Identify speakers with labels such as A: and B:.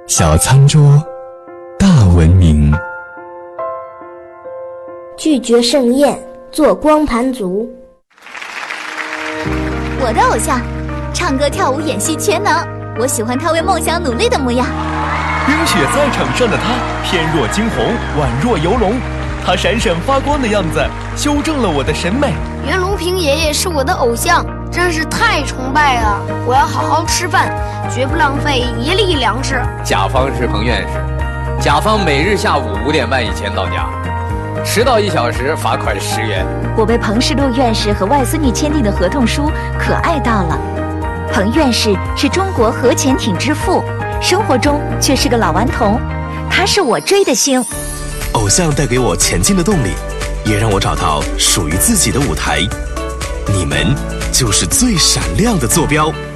A: 小餐桌，大文明。
B: 拒绝盛宴，做光盘族。
C: 我的偶像，唱歌、跳舞、演戏全能。我喜欢他为梦想努力的模样。
D: 冰雪在场上的他，翩若惊鸿，宛若游龙。他闪闪发光的样子，修正了我的审美。
E: 袁隆平爷爷是我的偶像，真是太崇拜了！我要好好吃饭，绝不浪费一粒粮食。
F: 甲方是彭院士，甲方每日下午5点半以前到家，迟到1小时罚款10元。
G: 我被彭世禄院士和外孙女签订的合同书可爱到了。彭院士是中国核潜艇之父，生活中却是个老顽童，他是我追的星。
H: 偶像带给我前进的动力，也让我找到属于自己的舞台。你们就是最闪亮的坐标。